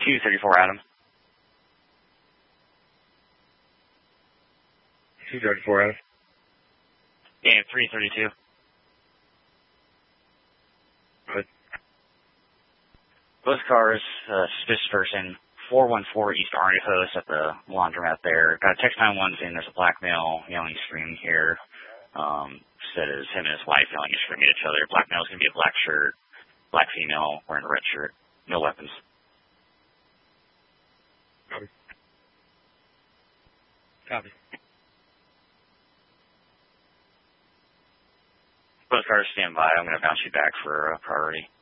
234 Adam. 234 Adam. Game 332. Good. Both cars, suspicious person, 414 East Arnie Post at the laundromat there. Got a text 911 saying there's a black male yelling and screaming here. Said it was him and his wife yelling and screaming at each other. Black male's going to be a black shirt, black female wearing a red shirt. No weapons. Copy. Copy. Both cars stand by. I'm going to bounce you back for priority.